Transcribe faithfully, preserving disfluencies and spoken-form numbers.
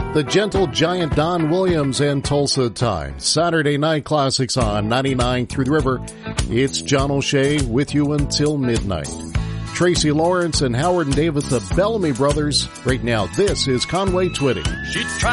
The Gentle Giant Don Williams and Tulsa Time. Saturday Night Classics on ninety-nine Through the River. It's John O'Shea with you until midnight. Tracy Lawrence and Howard and David, the Bellamy Brothers. Right now, this is Conway Twitty.